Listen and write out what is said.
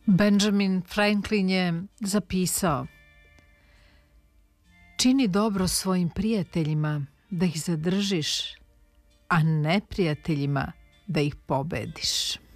Benjamin Franklin je zapisao: čini dobro svojim prijateljima da ih zadržiš, a neprijateljima da ih pobediš.